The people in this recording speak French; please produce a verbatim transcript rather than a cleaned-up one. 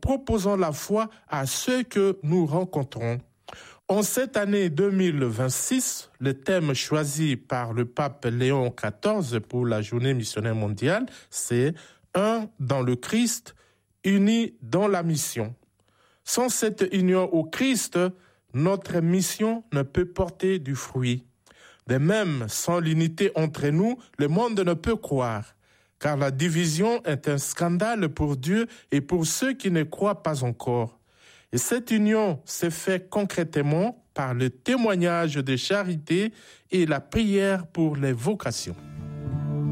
proposons la foi à ceux que nous rencontrons. En cette année deux mille vingt-six, le thème choisi par le pape Léon quatorze pour la journée missionnaire mondiale, c'est « Un dans le Christ, unis dans la mission ». Sans cette union au Christ, notre mission ne peut porter du fruit. De même, sans l'unité entre nous, le monde ne peut croire, car la division est un scandale pour Dieu et pour ceux qui ne croient pas encore. Et cette union s'est faite concrètement par le témoignage de charité et la prière pour les vocations.